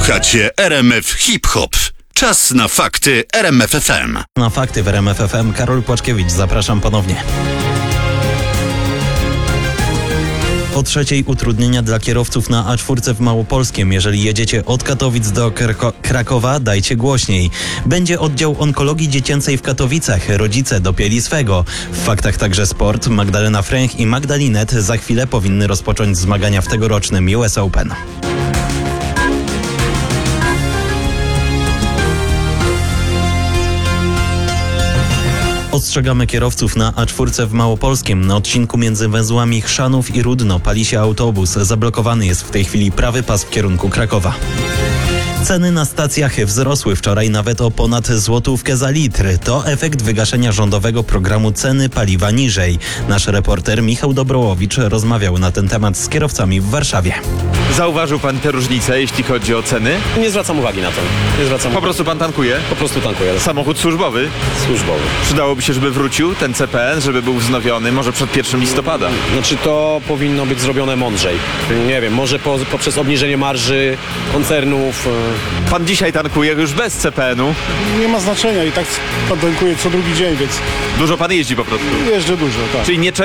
Słuchacie RMF Hip Hop. Czas na fakty RMF FM. Na fakty w RMF FM Karol Płaczkiewicz. Zapraszam ponownie. O 3:00 utrudnienia dla kierowców na A4 w Małopolskiem. Jeżeli jedziecie od Katowic do Krakowa, dajcie głośniej. Będzie oddział onkologii dziecięcej w Katowicach. Rodzice dopięli swego. W faktach także sport. Magdalena Fręch i Magdalinet za chwilę powinny rozpocząć zmagania w tegorocznym US Open. Ostrzegamy kierowców na A4 w Małopolskiem. Na odcinku między węzłami Chrzanów i Rudno pali się autobus. Zablokowany jest w tej chwili prawy pas w kierunku Krakowa. Ceny na stacjach wzrosły wczoraj nawet o ponad złotówkę za litr. To efekt wygaszenia rządowego programu Ceny paliwa niżej. Nasz reporter Michał Dobrołowicz rozmawiał na ten temat z kierowcami w Warszawie. Zauważył pan te różnice, jeśli chodzi o ceny? Nie zwracam uwagi na to. Po prostu pan tankuje? Po prostu tankuję. Samochód służbowy? Służbowy. Przydałoby się, żeby wrócił ten CPN, żeby był wznowiony, może przed 1 listopada. Znaczy to powinno być zrobione mądrzej. Nie wiem, może poprzez obniżenie marży koncernów. Pan dzisiaj tankuje już bez CPN-u. Nie ma znaczenia i tak tankuję co drugi dzień, więc Dużo pan jeździ po prostu. jeżdżę dużo, tak. Czyli nie czeka